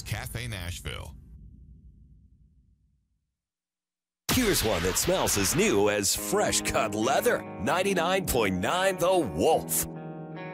is Cafe Nashville. Here's one that smells as new as fresh cut leather. 99.9 The Wolf.